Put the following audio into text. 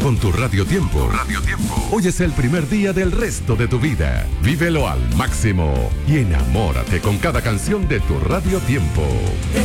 Con tu Radio Tiempo. Hoy es el primer día del resto de tu vida. Vívelo al máximo y enamórate con cada canción de tu Radio Tiempo.